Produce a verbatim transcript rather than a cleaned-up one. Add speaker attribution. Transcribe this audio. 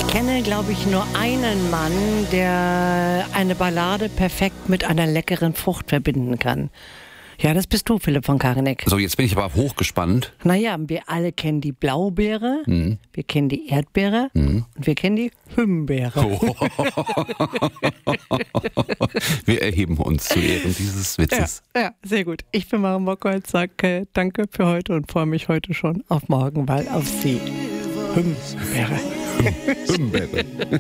Speaker 1: Ich kenne, glaube ich, nur einen Mann, der eine Ballade perfekt mit einer leckeren Frucht verbinden kann. Ja, das bist du, Philipp von Karaneck.
Speaker 2: So, jetzt bin ich aber hochgespannt.
Speaker 1: Naja, wir alle kennen die Blaubeere, mhm. wir kennen die Erdbeere mhm. und wir kennen die Himbeere.
Speaker 2: Oh. Wir erheben uns zu Ehren dieses Witzes.
Speaker 1: Ja, ja, sehr gut. Ich bin Maren Bockholz, sage danke für heute und freue mich heute schon auf morgen, weil auf Sie. Himbeere.
Speaker 2: Himbeere.